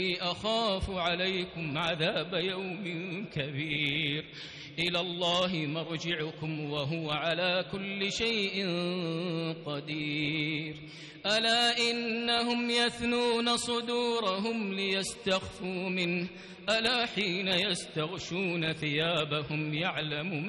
أخاف عليكم عذاب يوم كبير إلى الله مرجعكم وهو على كل شيء قدير ألا إنهم يثنون صدورهم ليستخفوا منه ألا حين يستغشون ثيابهم يعلم